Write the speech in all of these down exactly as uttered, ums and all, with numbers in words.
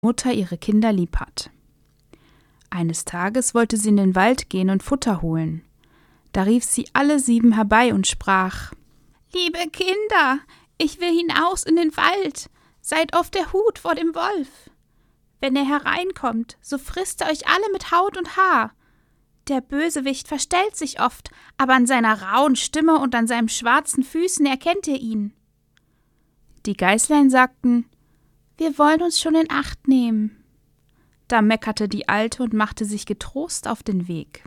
Mutter ihre Kinder lieb hat. Eines Tages wollte sie in den Wald gehen und Futter holen. Da rief sie alle sieben herbei und sprach: »Liebe Kinder, ich will hinaus in den Wald, seid auf der Hut vor dem Wolf. Wenn er hereinkommt, so frisst er euch alle mit Haut und Haar. Der Bösewicht verstellt sich oft, aber an seiner rauen Stimme und an seinen schwarzen Füßen erkennt ihr ihn.« Die Geißlein sagten: »Wir wollen uns schon in Acht nehmen.« Da meckerte die Alte und machte sich getrost auf den Weg.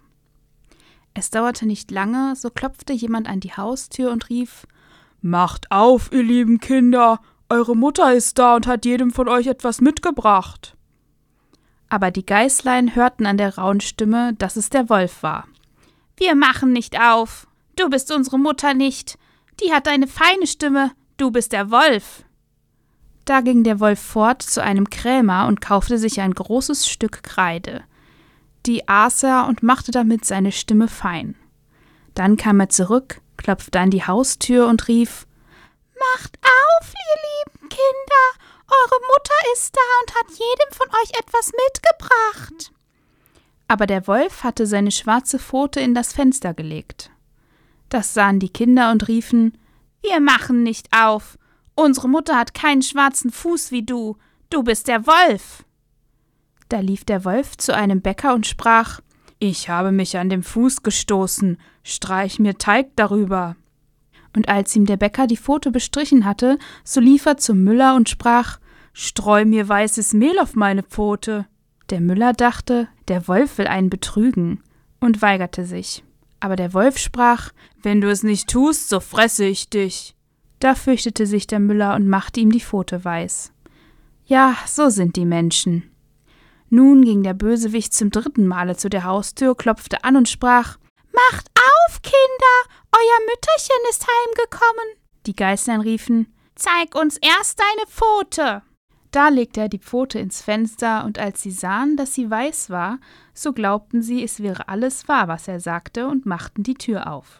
Es dauerte nicht lange, so klopfte jemand an die Haustür und rief: »Macht auf, ihr lieben Kinder, eure Mutter ist da und hat jedem von euch etwas mitgebracht.« Aber die Geißlein hörten an der rauen Stimme, dass es der Wolf war. »Wir machen nicht auf. Du bist unsere Mutter nicht. Die hat eine feine Stimme. Du bist der Wolf.« Da ging der Wolf fort zu einem Krämer und kaufte sich ein großes Stück Kreide. Die aß er und machte damit seine Stimme fein. Dann kam er zurück, klopfte an die Haustür und rief: »Macht auf, ihr lieben Kinder! Eure Mutter ist da und hat jedem von euch etwas mitgebracht.« Aber der Wolf hatte seine schwarze Pfote in das Fenster gelegt. Das sahen die Kinder und riefen: »Wir machen nicht auf. Unsere Mutter hat keinen schwarzen Fuß wie du. Du bist der Wolf.« Da lief der Wolf zu einem Bäcker und sprach: »Ich habe mich an dem Fuß gestoßen. Streich mir Teig darüber.« Und als ihm der Bäcker die Pfote bestrichen hatte, so lief er zum Müller und sprach: »Streu mir weißes Mehl auf meine Pfote.« Der Müller dachte, der Wolf will einen betrügen, und weigerte sich. Aber der Wolf sprach: »Wenn du es nicht tust, so fresse ich dich.« Da fürchtete sich der Müller und machte ihm die Pfote weiß. Ja, so sind die Menschen. Nun ging der Bösewicht zum dritten Male zu der Haustür, klopfte an und sprach: »Macht auf, Kinder! Euer Mütterchen ist heimgekommen.« Die Geißlein riefen: »Zeig uns erst deine Pfote.« Da legte er die Pfote ins Fenster, und als sie sahen, dass sie weiß war, so glaubten sie, es wäre alles wahr, was er sagte, und machten die Tür auf.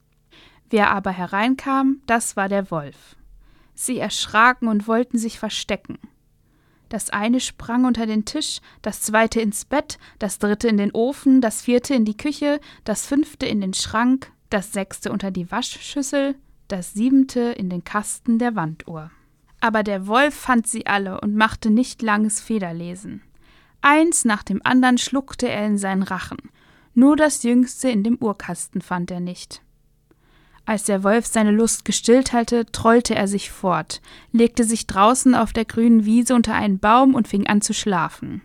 Wer aber hereinkam, das war der Wolf. Sie erschraken und wollten sich verstecken. Das eine sprang unter den Tisch, das zweite ins Bett, das dritte in den Ofen, das vierte in die Küche, das fünfte in den Schrank, das sechste unter die Waschschüssel, das siebente in den Kasten der Wanduhr. Aber der Wolf fand sie alle und machte nicht langes Federlesen. Eins nach dem andern schluckte er in seinen Rachen, nur das jüngste in dem Uhrkasten fand er nicht. Als der Wolf seine Lust gestillt hatte, trollte er sich fort, legte sich draußen auf der grünen Wiese unter einen Baum und fing an zu schlafen.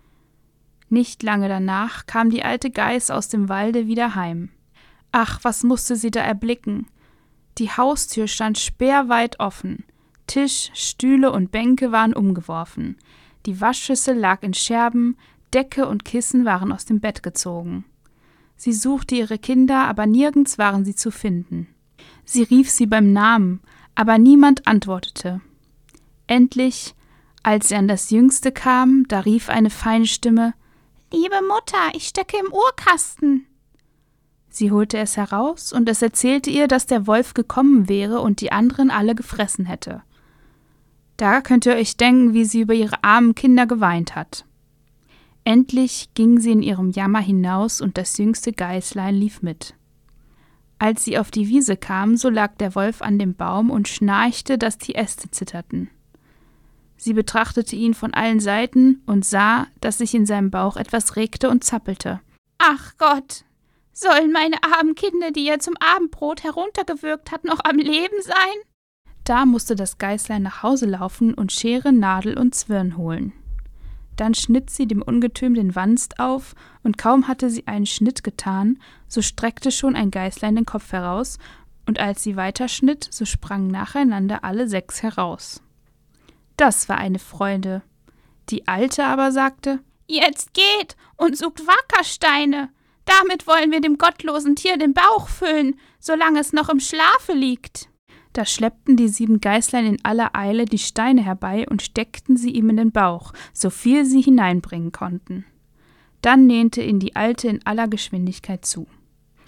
Nicht lange danach kam die alte Geiß aus dem Walde wieder heim. Ach, was musste sie da erblicken! Die Haustür stand sperrweit offen, Tisch, Stühle und Bänke waren umgeworfen, die Waschschüssel lag in Scherben, Decke und Kissen waren aus dem Bett gezogen. Sie suchte ihre Kinder, aber nirgends waren sie zu finden. Sie rief sie beim Namen, aber niemand antwortete. Endlich, als sie an das Jüngste kam, da rief eine feine Stimme: »Liebe Mutter, ich stecke im Uhrkasten.« Sie holte es heraus, und es erzählte ihr, dass der Wolf gekommen wäre und die anderen alle gefressen hätte. Da könnt ihr euch denken, wie sie über ihre armen Kinder geweint hat. Endlich ging sie in ihrem Jammer hinaus, und das jüngste Geißlein lief mit. Als sie auf die Wiese kam, so lag der Wolf an dem Baum und schnarchte, dass die Äste zitterten. Sie betrachtete ihn von allen Seiten und sah, dass sich in seinem Bauch etwas regte und zappelte. »Ach Gott, sollen meine armen Kinder, die er zum Abendbrot heruntergewürgt hat, noch am Leben sein?« Da musste das Geißlein nach Hause laufen und Schere, Nadel und Zwirn holen. Dann schnitt sie dem Ungetüm den Wanst auf, und kaum hatte sie einen Schnitt getan, so streckte schon ein Geißlein den Kopf heraus, und als sie weiterschnitt, so sprangen nacheinander alle sechs heraus. Das war eine Freude. Die Alte aber sagte: »Jetzt geht und sucht Wackersteine. Damit wollen wir dem gottlosen Tier den Bauch füllen, solange es noch im Schlafe liegt.« Da schleppten die sieben Geißlein in aller Eile die Steine herbei und steckten sie ihm in den Bauch, so viel sie hineinbringen konnten. Dann nähnte ihn die Alte in aller Geschwindigkeit zu.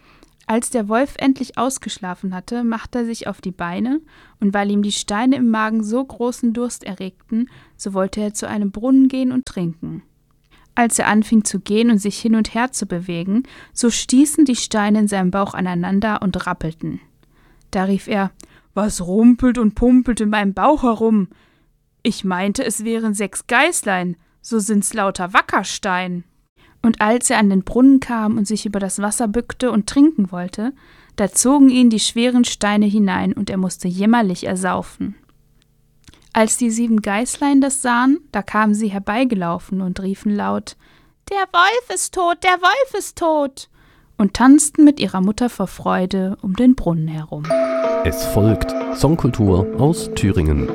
Als der Wolf endlich ausgeschlafen hatte, machte er sich auf die Beine, und weil ihm die Steine im Magen so großen Durst erregten, so wollte er zu einem Brunnen gehen und trinken. Als er anfing zu gehen und sich hin und her zu bewegen, so stießen die Steine in seinem Bauch aneinander und rappelten. Da rief er: »Was rumpelt und pumpelt in meinem Bauch herum? Ich meinte, es wären sechs Geißlein, so sind's lauter Wackerstein.« Und als er an den Brunnen kam und sich über das Wasser bückte und trinken wollte, da zogen ihn die schweren Steine hinein und er musste jämmerlich ersaufen. Als die sieben Geißlein das sahen, da kamen sie herbeigelaufen und riefen laut: »Der Wolf ist tot, der Wolf ist tot!« und tanzten mit ihrer Mutter vor Freude um den Brunnen herum. Es folgt Songkultur aus Thüringen.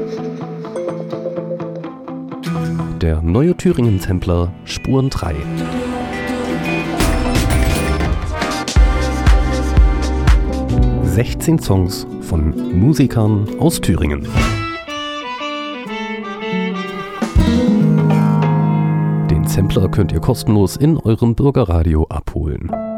Der neue Thüringen-Sampler Spuren drei. sechzehn Songs von Musikern aus Thüringen. Den Sampler könnt ihr kostenlos in eurem Bürgerradio abholen.